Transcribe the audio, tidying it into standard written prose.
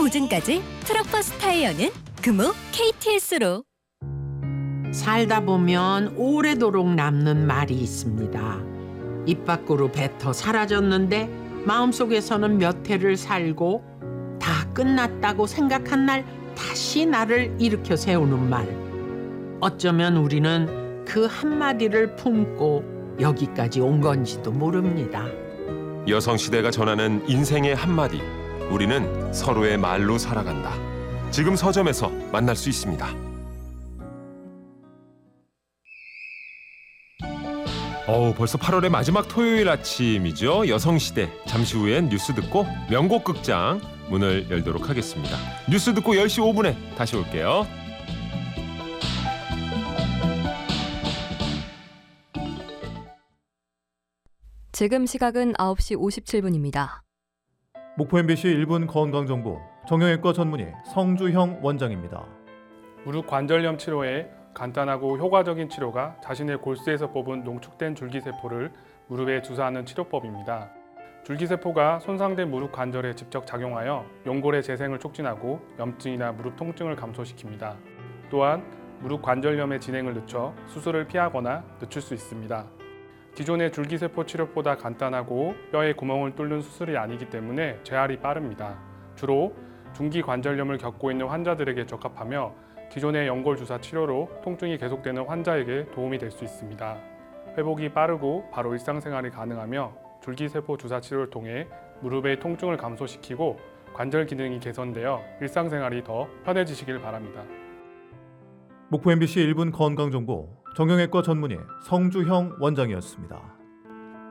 보증까지 트럭버스 타이어는 금호 KTS로. 살다 보면 오래도록 남는 말이 있습니다. 입 밖으로 뱉어 사라졌는데 마음속에서는 몇 해를 살고 다 끝났다고 생각한 날 다시 나를 일으켜 세우는 말. 어쩌면 우리는 그 한마디를 품고 여기까지 온 건지도 모릅니다. 여성시대가 전하는 인생의 한마디. 우리는 서로의 말로 살아간다. 지금 서점에서 만날 수 있습니다. 벌써 8월의 마지막 토요일 아침이죠. 여성시대. 잠시 후엔 뉴스 듣고 명곡 극장 문을 열도록 하겠습니다. 뉴스 듣고 10시 5분에 다시 올게요. 지금 시각은 9시 57분입니다. 목포 MBC 1분 건강정보 정형외과 전문의 성주형 원장입니다. 무릎 관절염 치료에 간단하고 효과적인 치료가 자신의 골수에서 뽑은 농축된 줄기세포를 무릎에 주사하는 치료법입니다. 줄기세포가 손상된 무릎 관절에 직접 작용하여 연골의 재생을 촉진하고 염증이나 무릎 통증을 감소시킵니다. 또한 무릎 관절염의 진행을 늦춰 수술을 피하거나 늦출 수 있습니다. 기존의 줄기세포 치료보다 간단하고 뼈에 구멍을 뚫는 수술이 아니기 때문에 재활이 빠릅니다. 주로 중기 관절염을 겪고 있는 환자들에게 적합하며 기존의 연골 주사 치료로 통증이 계속되는 환자에게 도움이 될 수 있습니다. 회복이 빠르고 바로 일상생활이 가능하며 줄기세포 주사 치료를 통해 무릎의 통증을 감소시키고 관절 기능이 개선되어 일상생활이 더 편해지시길 바랍니다. 목포 MBC 1분 건강정보 정형외과 전문의 성주형 원장이었습니다.